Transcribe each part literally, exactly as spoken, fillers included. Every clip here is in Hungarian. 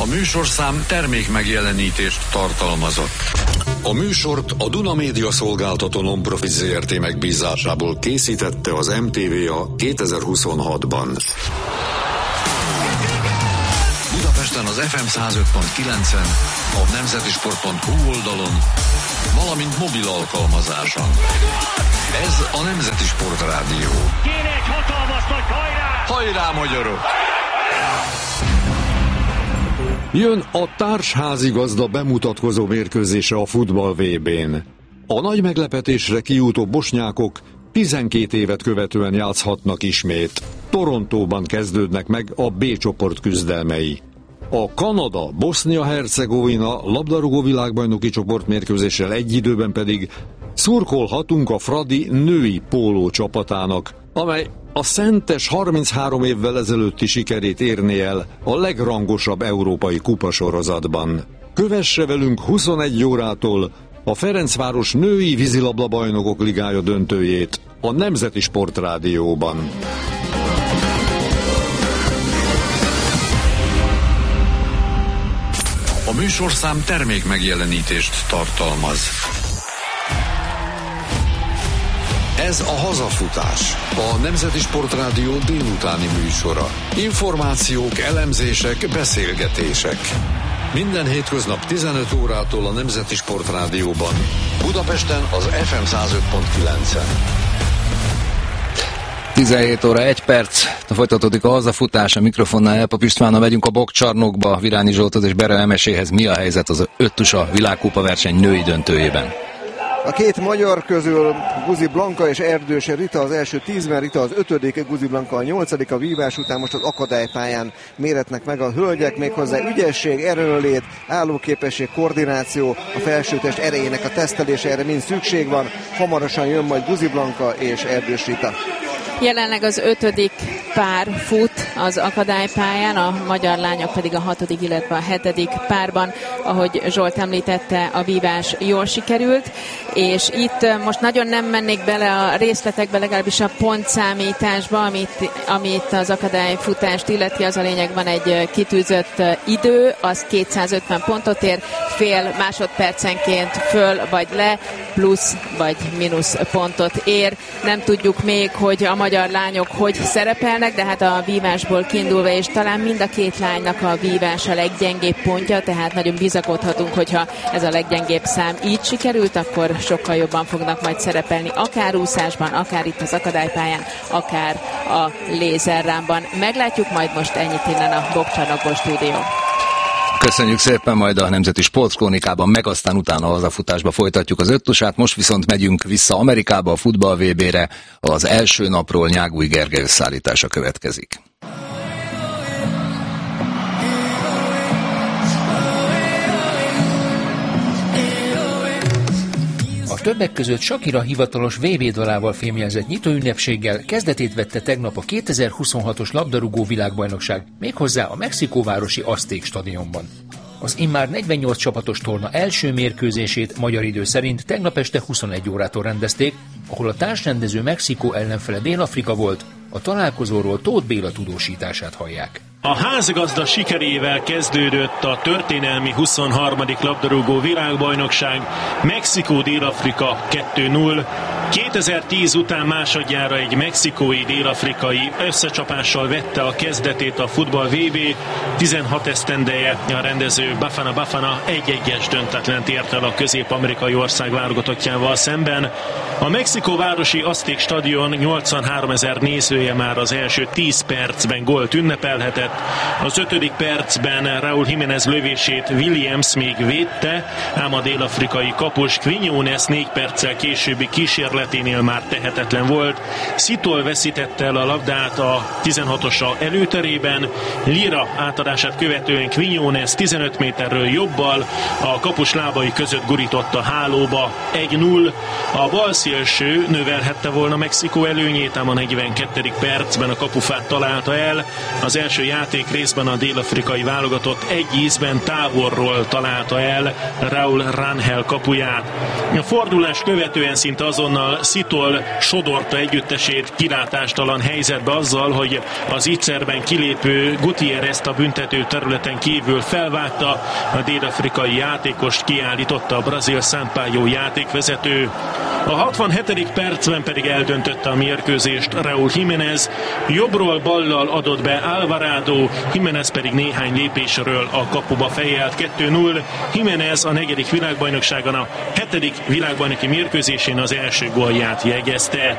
A műsorszám termék megjelenítést tartalmazott. A műsort a Duna Média Szolgáltató Non-Profit Zé Er Té megbízásából készítette az em té vé á kétezer-huszonhatban. Budapesten az ef em száz öt pont kilencen, a nemzetisport pont hú oldalon, valamint mobil alkalmazáson. Ez a Nemzeti Sport Rádió. Kéne egy hatalmas nagy hajrá! Hajrá, magyarok! Jön a társházigazda bemutatkozó mérkőzése a futball vé bén. A nagy meglepetésre kijutó bosnyákok tizenkét évet követően játszhatnak ismét. Torontóban kezdődnek meg a B csoport küzdelmei. A Kanada, Bosznia-Hercegovina labdarúgó világbajnoki csoportmérkőzéssel egy időben pedig szurkolhatunk a Fradi női póló csapatának, amely a szentes harminchárom évvel ezelőtti sikerét érné el a legrangosabb európai kupasorozatban. Kövesse velünk huszonegy órától a Ferencváros női vízilabda bajnokok ligája döntőjét a Nemzeti Sport Rádióban. A műsorszám termék megjelenítést tartalmaz. Ez a Hazafutás, a Nemzeti Sport Rádió délutáni műsora. Információk, elemzések, beszélgetések. Minden hétköznap tizenöt órától a Nemzeti Sport Rádióban. Budapesten az ef em száz öt pont kilencen. tizenhét óra egy perc, folytatódik a Hazafutás, a mikrofonnál Elpap Istvánnal megyünk a Bokcsarnokba, Virányi Zsolthoz és Bere Emeséhez. Mi a helyzet az öttusa világkupa verseny női döntőjében? A két magyar közül Guzi Blanka és Erdőse Rita az első tízben, Rita az ötödik, Guzi Blanka a nyolcadik. A vívás után most az akadálypályán méretnek meg a hölgyek, méghozzá ügyesség, erőnlét, állóképesség, koordináció, a felsőtest erejének a tesztelése, erre mind szükség van. Hamarosan jön majd Guzi Blanka és Erdős Rita. Jelenleg az ötödik pár fut az akadálypályán, a magyar lányok pedig a hatodik, illetve a hetedik párban, ahogy Zsolt említette, a vívás jól sikerült, és itt most nagyon nem mennék bele a részletekbe, legalábbis a pontszámításba, amit, amit az akadályfutást illeti, az a lényeg, van egy kitűzött idő, az kétszázötven pontot ér, fél másodpercenként föl vagy le, plusz vagy mínusz pontot ér. Nem tudjuk még, hogy a magyar lányok hogy szerepelnek, de hát a vívásból kiindulva, és talán mind a két lánynak a vívás a leggyengébb pontja, tehát nagyon bizakodhatunk, hogyha ez a leggyengébb szám így sikerült, akkor sokkal jobban fognak majd szerepelni, akár úszásban, akár itt az akadálypályán, akár a lézerrámban. Meglátjuk, majd most ennyit innen a Bokcsarnokból stúdió. Köszönjük szépen, majd a Nemzeti Sportkrónikában, meg aztán utána a Hazafutásba folytatjuk az öttusát. Most viszont megyünk vissza Amerikába, a futball vé bére. Az első napról Nyágúj Gergely összeállítása következik. A többek között Shakira hivatalos vé bé dalával fémjelzett nyitóünnepséggel kezdetét vette tegnap a kétezer-huszonhatos labdarúgó világbajnokság, méghozzá a mexikóvárosi Azték stadionban. Az immár negyvennyolc csapatos torna első mérkőzését magyar idő szerint tegnap este huszonegy órától rendezték, ahol a társrendező Mexikó ellenfele Dél-Afrika volt, a találkozóról Tóth Béla tudósítását hallják. A házigazda sikerével kezdődött a történelmi huszonharmadik labdarúgó világbajnokság, Mexikó-Dél-Afrika kettő null. kétezer-tíz után másodjára egy mexikói dél-afrikai összecsapással vette a kezdetét a futball vé bé. tizenhat esztendeje a rendező Bafana Bafana egy-egyes döntetlent ért el a közép-amerikai ország válogatottjával szemben. A mexikóvárosi Azték stadion nyolcvanháromezer nézője már az első tíz percben gólt ünnepelhetett. Az ötödik percben Raúl Jiménez lövését Williams még védte, ám a dél-afrikai kapus Quinones négy perccel későbbi kísérleténél már tehetetlen volt. Szitol veszítette el a labdát a tizenhatosa előterében, Lira átadását követően Quinones tizenöt méterről jobbal a kapus lábai között gurított a hálóba. egy null. A balszélső növelhette volna Mexikó előnyét, ám a negyvenkettedik percben a kapufát találta el. Az első játék részben a dél-afrikai válogatott egy ízben távolról találta el Raúl Rangel kapuját. A fordulás követően szinte azonnal a Szitol sodorta együttesét kilátástalan helyzetbe azzal, hogy az ígyszerben kilépő Gutierrezt a büntető területen kívül felvágta, a dél-afrikai játékost kiállította a brazil Sampaio játékvezető. A hatvanhetedik percben pedig eldöntötte a mérkőzést Raúl Jiménez, jobbról ballal adott be Alvarado, Jiménez pedig néhány lépésről a kapuba fejelt. kettő null. Jiménez a negyedik világbajnokságon, a hetedik világbajnoki mérkőzésén az első gólját jegyezte.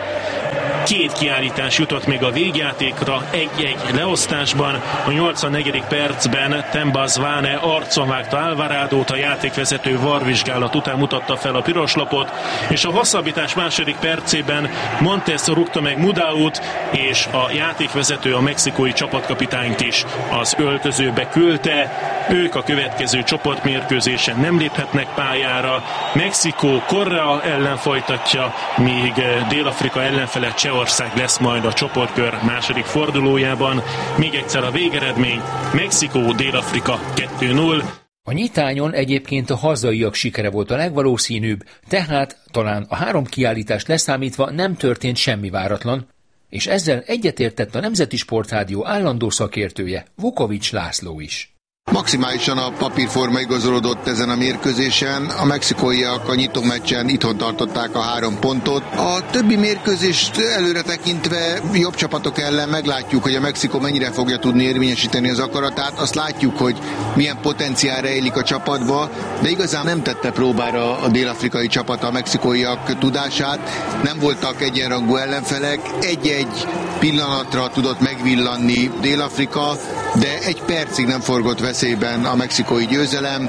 Két kiállítás jutott még a végjátékra, egy-egy leosztásban. A nyolcvannegyedik percben Temba Zwane arcon vágta Alvaradót, a játékvezető varvizsgálat után mutatta fel a piros lapot, és a hosszabbítás második percében Montes rúgta meg Mudaut, és a játékvezető a mexikói csapatkapitányt is az öltözőbe küldte. Ők a következő csoportmérkőzésen nem léphetnek pályára. Mexikó Korea ellen folytatja, míg Dél-Afrika ellenfele Csehország lesz majd a csoportkör második fordulójában. Még egyszer a végeredmény: Mexikó Dél-Afrika kettő null. A nyitányon egyébként a hazaiak sikere volt a legvalószínűbb, tehát talán a három kiállítást leszámítva nem történt semmi váratlan, és ezzel egyetértett a Nemzeti Sportrádió állandó szakértője, Vukovics László is. Maximálisan a papírforma igazolódott ezen a mérkőzésen. A mexikóiak a nyitó meccsen itthon tartották a három pontot. A többi mérkőzést előre tekintve jobb csapatok ellen meglátjuk, hogy a Mexikó mennyire fogja tudni érvényesíteni az akaratát. Azt látjuk, hogy milyen potenciál rejlik a csapatba, de igazán nem tette próbára a dél-afrikai csapat a mexikóiak tudását. Nem voltak egyenrangú ellenfelek. Egy-egy pillanatra tudott megvillanni Dél-Afrika, de egy percig nem forgott veszélyben a mexikói győzelem.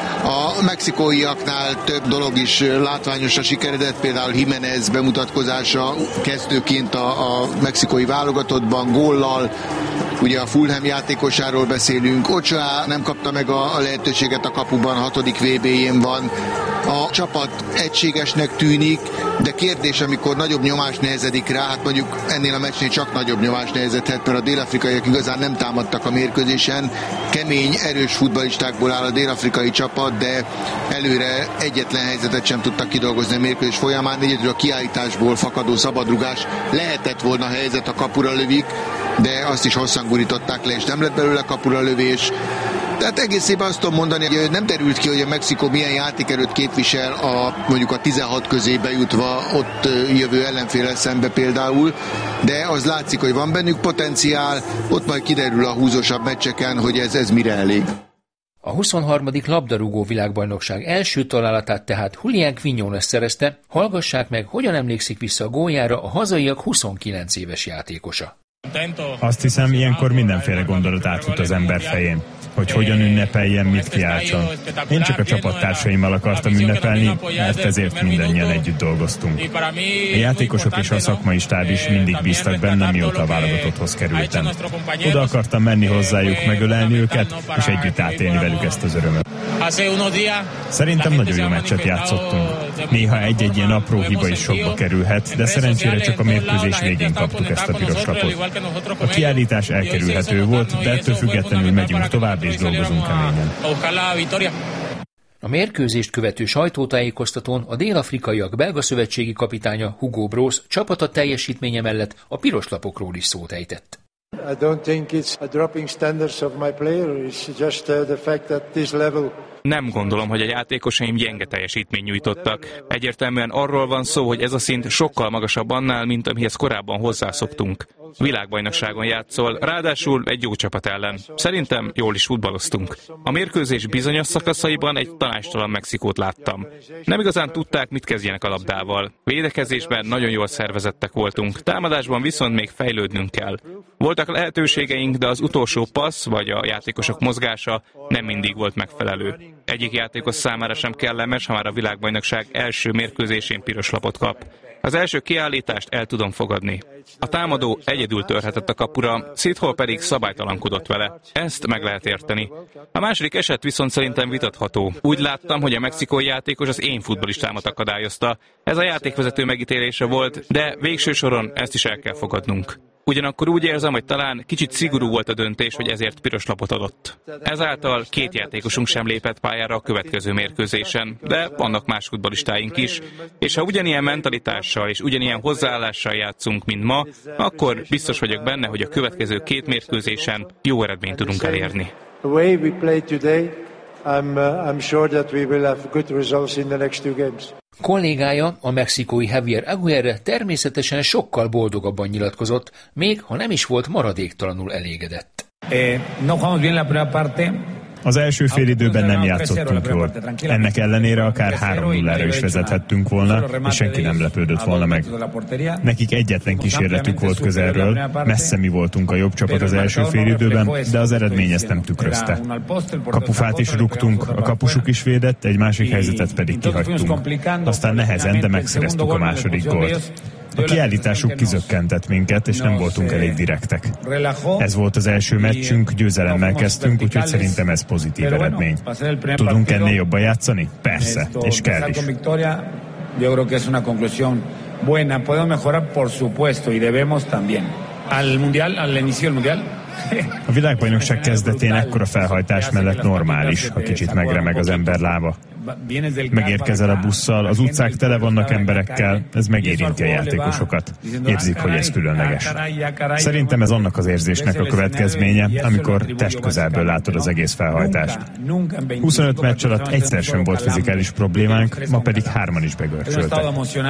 A mexikóiaknál több dolog is látványosra sikeredett, például Jiménez bemutatkozása kezdőként a, a mexikói válogatottban góllal. Ugye a Fulham játékosáról beszélünk. Ochoa nem kapta meg a, a lehetőséget a kapuban, a hatodik vé bé-jén van. A csapat egységesnek tűnik, de kérdés, amikor nagyobb nyomás nehezedik rá, hát mondjuk ennél a meccsnél csak nagyobb nyomás nehezedhet, mert a dél-afrikaiak igazán nem támadtak a mérkőzésen. Kemény, erős futballistákból áll a dél-afrikai csapat, de előre egyetlen helyzetet sem tudtak kidolgozni a mérkőzés folyamán. Egyedül a kiállításból fakadó szabadrugás lehetett volna helyzet, a kapura lövik, de azt is hosszan gurították le, és nem lett belőle kapura lövés. Tehát egészében azt tudom mondani, hogy nem derült ki, hogy a Mexikó milyen játékerőt képvisel a, mondjuk a tizenhat közé bejutva ott jövő ellenféllel szembe például, de az látszik, hogy van bennük potenciál, ott majd kiderül a húzósabb meccseken, hogy ez, ez mire elég. A huszonharmadik labdarúgó világbajnokság első találatát tehát Julián Quiñones szerezte. Hallgassák meg, hogyan emlékszik vissza a góljára a hazaiak huszonkilenc éves játékosa. Azt hiszem, ilyenkor mindenféle gondolat átfut az ember fején, hogy hogyan ünnepeljen, mit kiáltson. Én csak a csapattársaimmal akartam ünnepelni, mert ezért mindannyian együtt dolgoztunk. A játékosok és a szakmai stáb is mindig bíztak bennem, mióta a válogatotthoz kerültem. Oda akartam menni hozzájuk, megölelni őket, és együtt átélni velük ezt az örömöt. Szerintem nagyon jó meccset játszottunk. Néha egy-egy ilyen apró hiba is sokba kerülhet, de szerencsére csak a mérkőzés végén kaptuk ezt a piros lapot. A kiállítás elkerülhető volt, de ettől függetlenül megyünk tovább és dolgozunk keményen. A mérkőzést követő sajtótájékoztatón a dél-afrikaiak belga szövetségi kapitánya Hugo Broos csapata teljesítménye mellett a piros lapokról is szót ejtett. I don't think it's a dropping standards of my player, it's just uh, the fact that this level. Nem gondolom, hogy a játékosaim gyenge teljesítményt nyújtottak. Egyértelműen arról van szó, hogy ez a szint sokkal magasabb annál, mint amihez korábban hozzászoktunk. Világbajnokságon játszol, ráadásul egy jó csapat ellen. Szerintem jól is futballoztunk. A mérkőzés bizonyos szakaszaiban egy tanácstalan Mexikót láttam. Nem igazán tudták, mit kezdjenek a labdával. Védekezésben nagyon jól szervezettek voltunk, támadásban viszont még fejlődnünk kell. Voltak lehetőségeink, de az utolsó passz vagy a játékosok mozgása nem mindig volt megfelelő. Egyik játékos számára sem kellemes, ha már a világbajnokság első mérkőzésén piros lapot kap. Az első kiállítást el tudom fogadni. A támadó egyedül törhetett a kapura, Szithol pedig szabálytalankodott vele. Ezt meg lehet érteni. A második eset viszont szerintem vitatható. Úgy láttam, hogy a mexikói játékos az én futballistámat akadályozta. Ez a játékvezető megítélése volt, de végső soron ezt is el kell fogadnunk. Ugyanakkor úgy érzem, hogy talán kicsit szigorú volt a döntés, hogy ezért piros lapot adott. Ezáltal két játékosunk sem lépett pályára a következő mérkőzésen, de vannak más futballistáink is, és ha ugyanilyen mentalitással és ugyanilyen hozzáállással játszunk, mint ma, akkor biztos vagyok benne, hogy a következő két mérkőzésen jó eredményt tudunk elérni. I'm, uh, I'm sure that we will have good results in the next two games. Kollégája, a mexikói Javier Aguirre természetesen sokkal boldogabban nyilatkozott, még ha nem is volt maradéktalanul elégedett. Eh, no jugamos bien la primera parte. Az első félidőben nem játszottunk jól. Ennek ellenére akár három nullára is vezethettünk volna, és senki nem lepődött volna meg. Nekik egyetlen kísérletük volt közelről, messze mi voltunk a jobb csapat az első félidőben, de az eredmény ezt nem tükrözte. Kapufát is rúgtunk, a kapusuk is védett, egy másik helyzetet pedig kihagytunk. Aztán nehezen, de megszereztük a második gólt. A kiállításuk kizökkentett minket, és nem voltunk elég direktek. Ez volt az első meccsünk, győzelemmel kezdtünk, úgyhogy szerintem ez pozitív eredmény. Tudunk ennél jobban játszani? Persze, és kell is. Yo creo que es una conclusión buena. Podemos mejorar, por supuesto, y debemos también. Al mundial, al inicio del mundial. A világbajnokság kezdetén ekkora felhajtás mellett normális, ha kicsit megremeg az ember lába. Megérkezel a busszal, az utcák tele vannak emberekkel, ez megérinti a játékosokat. Érzik, hogy ez különleges. Szerintem ez annak az érzésnek a következménye, amikor testközelből látod az egész felhajtást. huszonöt meccs alatt egyszer sem volt fizikális problémánk, ma pedig hárman is begörcsöltek.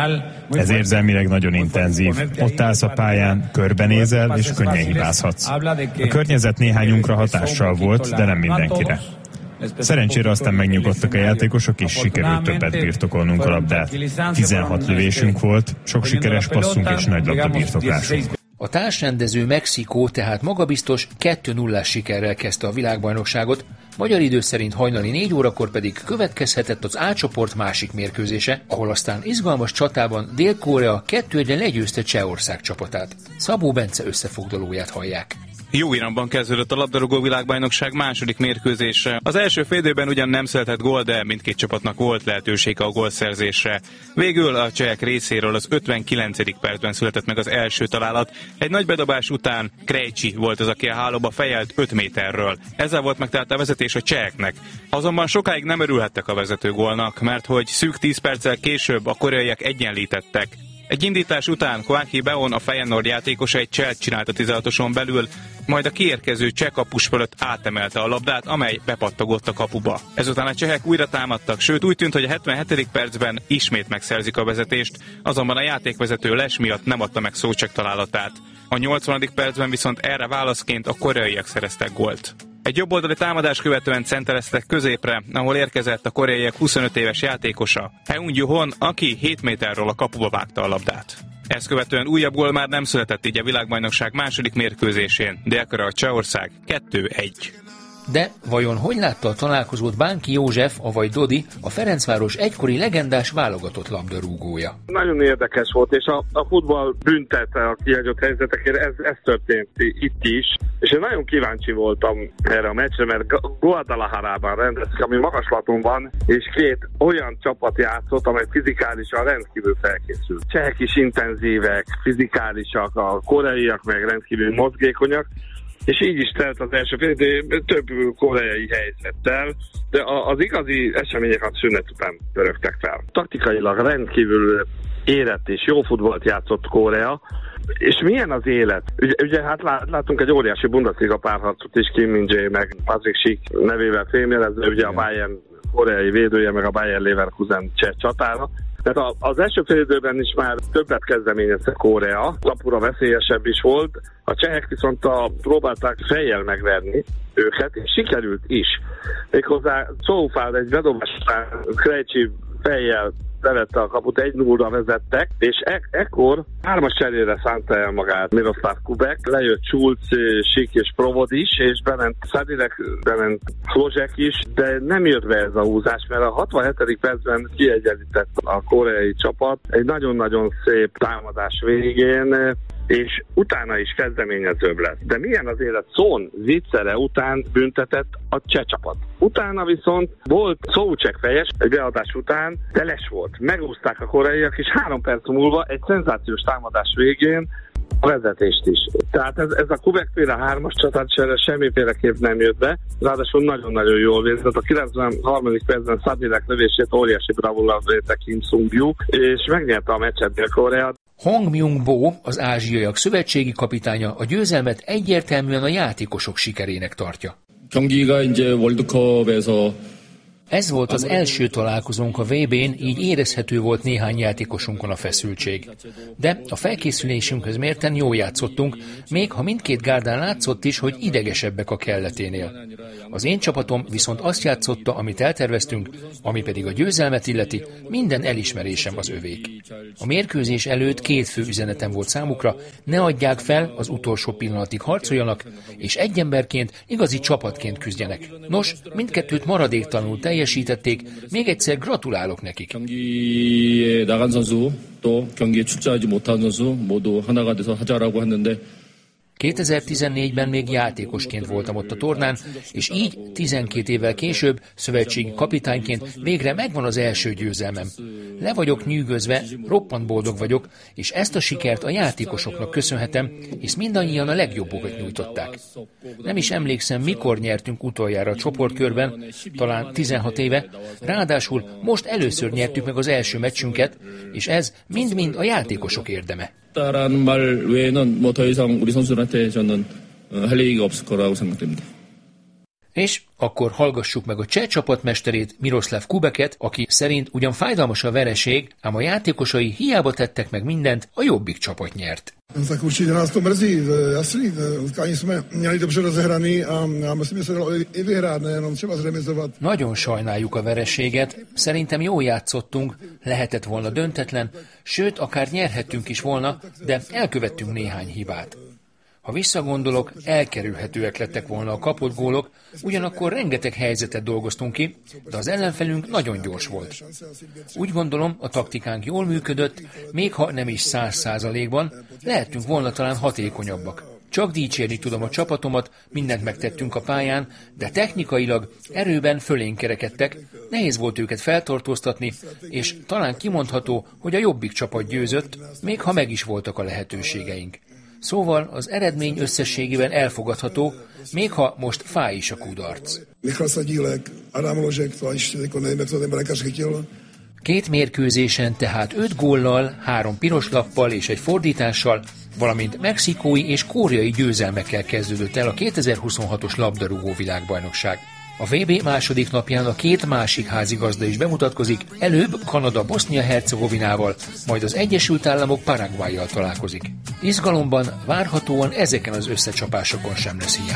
Ez érzelmileg nagyon intenzív. Ott állsz a pályán, körbenézel, és könnyen hibázhatsz. A környezet néhányunkra hatással volt, de nem mindenkire. Szerencsére aztán megnyugodtak a játékosok, és sikerült többet birtokolnunk a labdát. tizenhat lövésünk volt, sok sikeres passzunk és nagy labda birtoklásunk. A társrendező Mexikó tehát magabiztos kettő nullás sikerrel kezdte a világbajnokságot, magyar idő szerint hajnali négy órakor pedig következhetett az A csoport másik mérkőzése, ahol aztán izgalmas csatában Dél-Korea kettő egyre legyőzte Csehország csapatát. Szabó Bence összefoglalóját hallják. Jó iramban kezdődött a labdarúgó világbajnokság második mérkőzése. Az első félidőben ugyan nem született gól, de mindkét csapatnak volt lehetősége a gólszerzésre. Végül a csehek részéről az ötvenkilencedik percben született meg az első találat. Egy nagy bedobás után Krejci volt az, aki a hálóba fejelt öt méterről. Ezzel volt meg tehát a vezetés a cseheknek. Azonban sokáig nem örülhettek a vezető gólnak, mert hogy szűk tíz perccel később a koreaiak egyenlítettek. Egy indítás után Kwaki Beon, a Feyenoord játékosa egy cselt csinált a tizenhatoson belül, majd a kiérkező cseh kapus fölött átemelte a labdát, amely bepattogott a kapuba. Ezután a csehek újra támadtak, sőt úgy tűnt, hogy a hetvenhetedik percben ismét megszerzik a vezetést, azonban a játékvezető les miatt nem adta meg Szócsek találatát. A nyolcvanadik percben viszont erre válaszként a koreaiak szereztek gólt. Egy jobboldali támadás követően centereztek középre, ahol érkezett a koreaiak huszonöt éves játékosa, Eun Ju-hon, aki hét méterről a kapuba vágta a labdát. Ezt követően újabb gól már nem született, így a világbajnokság második mérkőzésén, Dél-Korea Csehország kettő egy. De vajon hogy látta a találkozót Bánki József, avagy Dodi, a Ferencváros egykori legendás válogatott labdarúgója? Nagyon érdekes volt, és a, a futball büntette a kihagyott helyzetekért, ez, ez történt itt is, és én nagyon kíváncsi voltam erre a meccsre, mert Guadalajarában rendezték, ami magaslaton van, és két olyan csapat játszott, amely fizikálisan rendkívül felkészült. Csehek is intenzívek, fizikálisak, a koreaiak meg rendkívül mozgékonyak, és így is telt az első fél, de több koreai helyzettel, de az igazi események a szünet után pörögtek fel. Taktikailag rendkívül érett és jó futballt játszott Korea, és milyen az élet? Ugye, ugye hát látunk egy óriási Bundesliga párharcot is, Kim Min-jae meg Patrick Schick nevével fémjelezve, ugye a Bayern koreai védője meg a Bayer Leverkusen cseh csatára. Tehát az első fél időben is már többet kezdeményezte Korea, kapura veszélyesebb is volt, a csehek viszont a, próbálták fejjel megverni őket, és sikerült is. Méghozzá Szófáld egy bedobás után Krejci fejjel bevette a kaput, egy nullra vezettek, és e- ekkor hármas cserére szánta el magát Miroslav Kubek, lejött Schulz, Schick és Provod is, és bement Sadirek, bement Hlozsek is, de nem jött be ez a húzás, mert a hatvanhetedik percben kiegyenlített a koreai csapat egy nagyon-nagyon szép támadás végén, és utána is kezdeményezőbb lett. De milyen az élet? Szón viccere után büntetett a cseh csapat. Utána viszont volt Szócsek fejes, egy beadás után, teles volt. Megúzták a koreaiak, és három perc múlva egy szenzációs támadás végén a vezetést is. Tehát ez, ez a Kubek-féle hármas csatát semmiféleképp nem jött be, ráadásul nagyon-nagyon jól végzett. A kilencvenharmadik percben Szadilek lövését óriási bravúrral védte Kim Sung-juk, és megnyerte a meccset Dél-Korea. Hong Myung-bo, az ázsiaiak szövetségi kapitánya a győzelmet egyértelműen a játékosok sikerének tartja. 경기가 이제 월드컵에서 Ez volt az első találkozónk a vé bén, így érezhető volt néhány játékosunkon a feszültség. De a felkészülésünkhöz mérten jól játszottunk, még ha mindkét gárdán látszott is, hogy idegesebbek a kelleténél. Az én csapatom viszont azt játszotta, amit elterveztünk, ami pedig a győzelmet illeti, minden elismerésem az övék. A mérkőzés előtt két fő üzenetem volt számukra, ne adják fel, az utolsó pillanatig harcoljanak, és egy emberként, igazi csapatként küzdjenek. Nos, mindkettőt maradéktalanul teljesítették, még egyszer gratulálok nekik. 경기에 나간 선수 또 경기에 출전하지 못한 선수 모두 하나가 돼서 하자라고 했는데 kétezer-tizennégyben még játékosként voltam ott a tornán, és így tizenkét évvel később szövetségi kapitányként végre megvan az első győzelmem. Le vagyok nyűgözve, roppant boldog vagyok, és ezt a sikert a játékosoknak köszönhetem, hisz mindannyian a legjobbukat nyújtották. Nem is emlékszem, mikor nyertünk utoljára a csoportkörben, talán tizenhat éve, ráadásul most először nyertük meg az első meccsünket, és ez mind-mind a játékosok érdeme. 라는 말 외에는 뭐 더 이상 우리 선수들한테 저는 할 얘기가 없을 거라고 생각됩니다. És akkor hallgassuk meg a cseh csapatmesterét, Miroslav Kubeket, aki szerint ugyan fájdalmas a vereség, ám a játékosai hiába tettek meg mindent, a jobbik csapat nyert. Tak určitě nás to mrzí. Jasný, utkání jsme měli dobře rozehraný a myslím, že se dalo i vyhrát, nejenom třeba zremizovat. Nagyon sajnáljuk a vereséget, szerintem jól játszottunk, lehetett volna döntetlen, sőt, akár nyerhettünk is volna, de elkövettünk néhány hibát. Ha visszagondolok, elkerülhetőek lettek volna a kapott gólok, ugyanakkor rengeteg helyzetet dolgoztunk ki, de az ellenfelünk nagyon gyors volt. Úgy gondolom, a taktikánk jól működött, még ha nem is száz százalékban, lehetünk volna talán hatékonyabbak. Csak dicsérni tudom a csapatomat, mindent megtettünk a pályán, de technikailag erőben fölénk kerekedtek, nehéz volt őket feltartóztatni, és talán kimondható, hogy a jobbik csapat győzött, még ha meg is voltak a lehetőségeink. Szóval az eredmény összességében elfogadható, még ha most fáj is a kudarc. Két mérkőzésen tehát öt góllal, három piros lappal és egy fordítással, valamint mexikói és koreai győzelmekkel kezdődött el a kétezer-huszonhatos labdarúgó világbajnokság. A vé bé második napján a két másik házigazda is bemutatkozik, előbb Kanada Bosznia-Hercegovinával, majd az Egyesült Államok Paraguayjal találkozik. Izgalomban várhatóan ezeken az összecsapásokon sem lesz hiány.